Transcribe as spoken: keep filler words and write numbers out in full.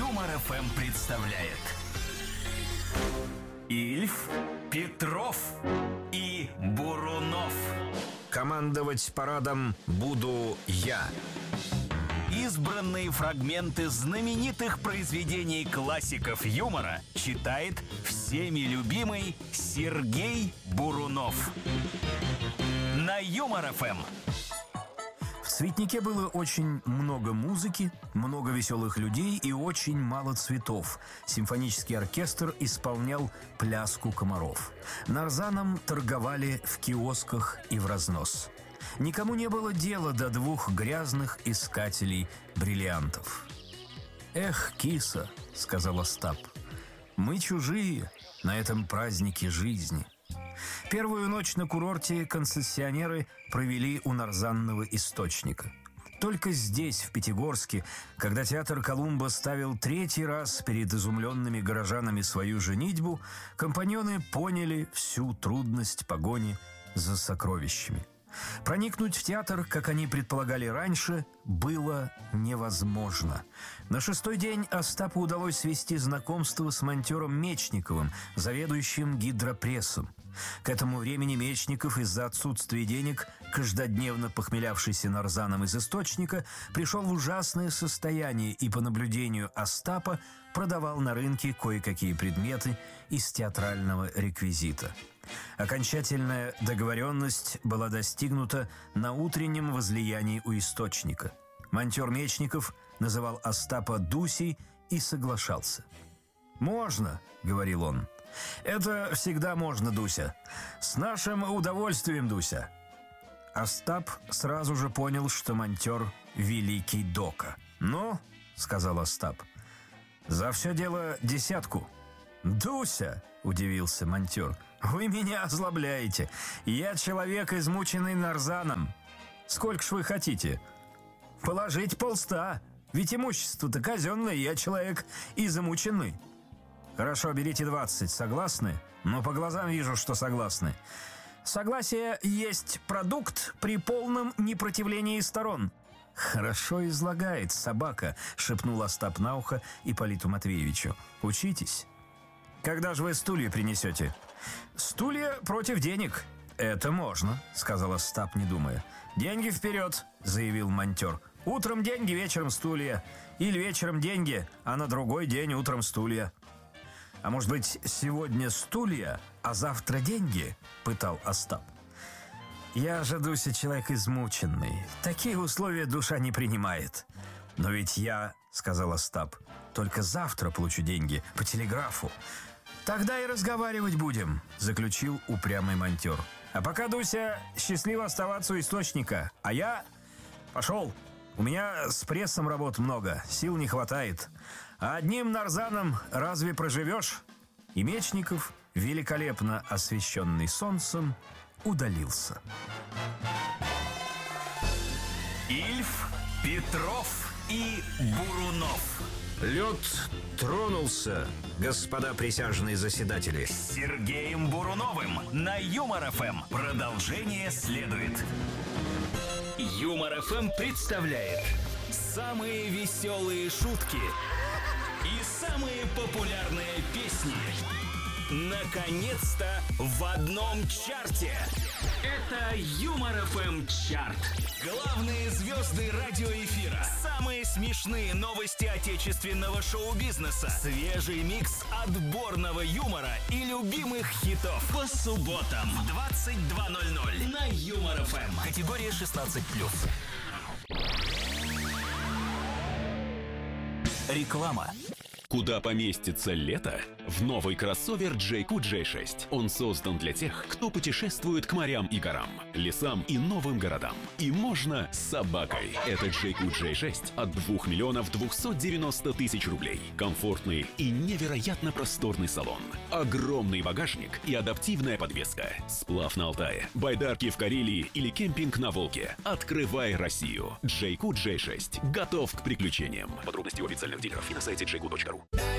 Юмор эф эм представляет Ильф, Петров и Бурунов. Командовать парадом буду я. Избранные фрагменты знаменитых произведений классиков юмора читает всеми любимый Сергей Бурунов. На Юмор эф эм. В цветнике было очень много музыки, много веселых людей и очень мало цветов. Симфонический оркестр исполнял пляску комаров. Нарзаном торговали в киосках и в разнос. Никому не было дела до двух грязных искателей бриллиантов. «Эх, киса», — сказал Остап, — «мы чужие на этом празднике жизни». Первую ночь на курорте концессионеры провели у нарзанного источника. Только здесь, в Пятигорске, когда театр Колумба ставил третий раз перед изумленными горожанами свою женитьбу, компаньоны поняли всю трудность погони за сокровищами. Проникнуть в театр, как они предполагали раньше, было невозможно. На шестой день Остапу удалось свести знакомство с монтером Мечниковым, заведующим гидропрессом. К этому времени Мечников из-за отсутствия денег, каждодневно похмелявшийся нарзаном из источника, пришел в ужасное состояние и, по наблюдению Остапа, продавал на рынке кое-какие предметы из театрального реквизита. Окончательная договоренность была достигнута на утреннем возлиянии у источника. Монтер Мечников называл Остапа Дусей и соглашался. «Можно», — говорил он. «Это всегда можно, Дуся. С нашим удовольствием, Дуся». Остап сразу же понял, что монтер — великий дока. «Ну», — сказал Остап, — «за все дело десятку». «Дуся», — удивился монтер, — «вы меня озлобляете. Я человек, измученный нарзаном. Сколько ж вы хотите?» «Положить полста. Ведь имущество-то казенное, я человек измученный». «Хорошо, берите двадцать. Согласны?» «Ну, по глазам вижу, что согласны». «Согласие есть продукт при полном непротивлении сторон». «Хорошо излагает собака», — шепнул Остап на ухо Ипполиту Матвеевичу. «Учитесь». «Когда же вы стулья принесете?» «Стулья против денег». «Это можно», — сказал Остап, не думая. «Деньги вперед», — заявил монтер. «Утром деньги, вечером стулья. Или вечером деньги, а на другой день утром стулья». «А может быть, сегодня стулья, а завтра деньги?» — пытал Остап. «Я же, Дуся, человек измученный. Такие условия душа не принимает». «Но ведь я, — сказал Остап, — только завтра получу деньги по телеграфу». «Тогда и разговаривать будем», — заключил упрямый монтер. «А пока, Дуся, счастливо оставаться у источника. А я пошел. У меня с прессом работ много, сил не хватает. А одним нарзаном разве проживешь?» И Мечников, великолепно освещенный солнцем, удалился. Ильф, Петров и Бурунов. Лед тронулся, господа присяжные заседатели. С Сергеем Буруновым на Юмор эф эм. Продолжение следует. Юмор эф эм представляет самые веселые шутки и самые популярные песни. Наконец-то в одном чарте. Это Юмор эф эм чарт. Главные звезды радиоэфира. Самые смешные новости отечественного шоу-бизнеса. Свежий микс отборного юмора и любимых хитов. По субботам в двадцать два ноль ноль на Юмор эф эм. Категория шестнадцать плюс. Реклама. Куда поместится лето? В новый кроссовер джей кью джей шесть. Он создан для тех, кто путешествует к морям и горам, лесам и новым городам. И можно с собакой. Это джей кью джей шесть от двух миллионов двухсот девяноста тысяч рублей. Комфортный и невероятно просторный салон. Огромный багажник и адаптивная подвеска. Сплав на Алтае, байдарки в Карелии или кемпинг на Волге. Открывай Россию. джей кью джей шесть. Готов к приключениям. Подробности у официальных дилеров и на сайте джей кью точка ру.